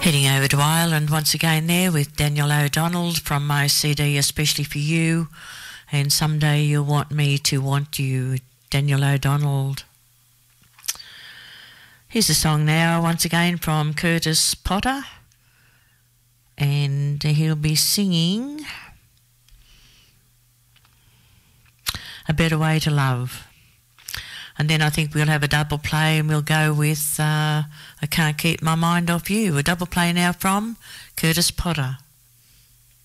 Heading over to Ireland once again there with Daniel O'Donnell from my CD Especially For You, and Someday You'll Want Me to Want You, Daniel O'Donnell. Here's a song now once again from Curtis Potter, and he'll be singing A Better Way to Love. And then I think we'll have a double play and we'll go with I Can't Keep My Mind Off You. A double play now from Curtis Potter.